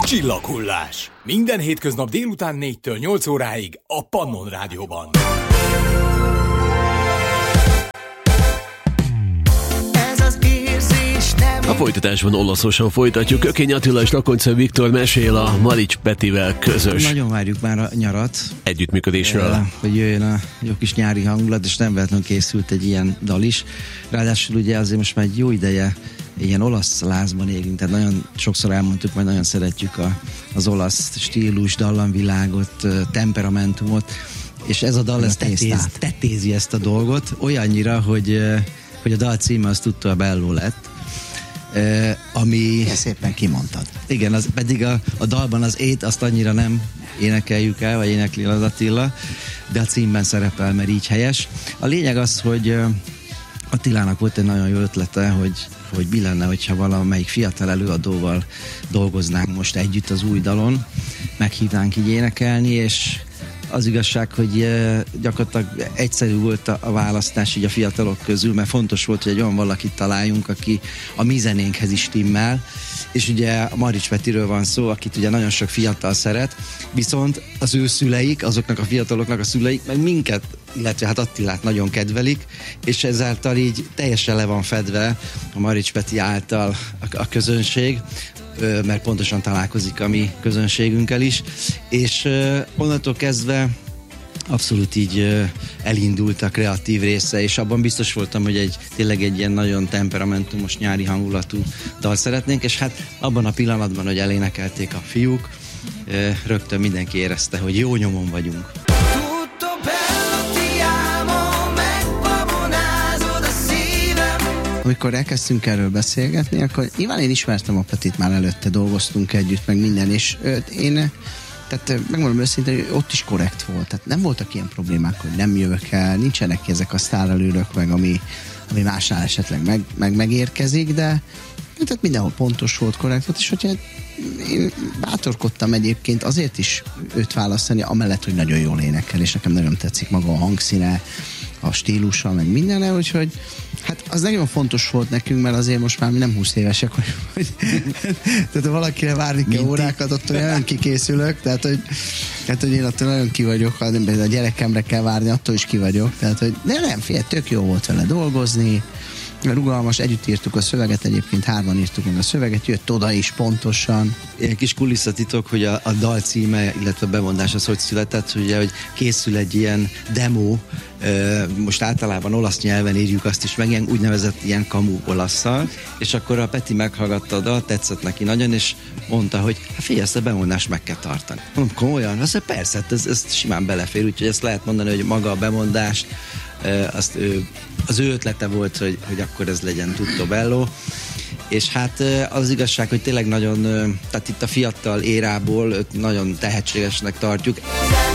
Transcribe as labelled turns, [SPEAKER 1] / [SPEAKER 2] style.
[SPEAKER 1] Csillaghullás. Minden hétköznap délután 4-től 8 óráig a Pannon Rádióban.
[SPEAKER 2] A folytatásban olaszosan folytatjuk. Ökény Attila és Lakonce Viktor mesél a Marics Petivel közös.
[SPEAKER 3] Nagyon várjuk már a nyarat.
[SPEAKER 2] Együttműködésről.
[SPEAKER 3] Hogy jöjjön a jó kis nyári hangulat, és nem véletlenül készült egy ilyen dal is. Ráadásul ugye azért most már egy jó ideje ilyen olasz lázban élünk, tehát nagyon sokszor elmondtuk, majd nagyon szeretjük az olasz stílus, dallamvilágot, temperamentumot, és ez a dal ez tetézi ezt a dolgot, olyannyira, hogy a dal címe az Tutto Bello lett. Ami...
[SPEAKER 4] Ezt szépen kimondtad.
[SPEAKER 3] Igen, az, pedig a dalban az ét azt annyira nem énekeljük el, vagy énekli az Attila, de a címben szerepel, mert így helyes. A lényeg az, hogy Attilának volt egy nagyon jó ötlete, hogy mi lenne, hogyha valamelyik fiatal előadóval dolgoznánk most együtt az új dalon, meghívnánk így énekelni, és az igazság, hogy gyakorlatilag egyszerű volt a választás így a fiatalok közül, mert fontos volt, hogy egy olyan valakit találjunk, aki a mi zenénkhez is stimmel, és ugye a Marics Petiről van szó, akit ugye nagyon sok fiatal szeret, viszont az ő szüleik, azoknak a fiataloknak a szüleik, meg minket, illetve hát Attilát nagyon kedvelik, és ezáltal így teljesen le van fedve a Marics Peti által a közönség, mert pontosan találkozik a mi közönségünkkel is, és onnantól kezdve abszolút így elindult a kreatív része, és abban biztos voltam, hogy tényleg egy ilyen nagyon temperamentumos, nyári hangulatú dal szeretnénk, és hát abban a pillanatban, hogy elénekelték a fiúk, rögtön mindenki érezte, hogy jó nyomon vagyunk.
[SPEAKER 4] Amikor elkezdtünk erről beszélgetni, akkor nyilván én ismertem a Petit, már előtte dolgoztunk együtt, meg minden, és tehát megmondom őszintén, hogy ott is korrekt volt. Tehát nem voltak ilyen problémák, hogy nem jövök el, nincsenek ezek a sztárelőrök meg, ami másnál esetleg megérkezik, de tehát mindenhol pontos volt, korrekt volt, és hogyha én bátorkodtam egyébként azért is őt választani, amellett, hogy nagyon jól énekel, és nekem nagyon tetszik maga a hangszíne, a stílusa, meg mindenne, úgyhogy hát az nagyon fontos volt nekünk, mert azért most már mi nem 20 évesek, hogy tehát ha valakire várni kell órákat, attól nagyon kikészülök, tehát hogy én attól nagyon ki vagyok, a gyerekemre kell várni, attól is ki vagyok, tehát hogy nem, figyelj, tök jó volt vele dolgozni, rugalmas, együtt írtuk a szöveget, egyébként 3 írtuk meg a szöveget, jött oda is pontosan.
[SPEAKER 3] Egy kis kulisszatitok, hogy a dal címe, illetve a bemondás az hogy született, ugye, hogy készül egy ilyen demo, most általában olasz nyelven írjuk azt is meg, ilyen úgynevezett ilyen kamu olasszal, és akkor a Peti meghallgatta a dal, tetszett neki nagyon, és mondta, hogy hát figyelj, ezt a bemondást meg kell tartani. Mondom, komolyan? Azt mondja, persze, ez simán belefér, úgyhogy ezt lehet mondani, hogy maga a bemondást, az ő ötlete volt, hogy akkor ez legyen Tutto Bello, és hát az igazság, hogy tényleg nagyon, tehát itt a fiatal érából nagyon tehetségesnek tartjuk.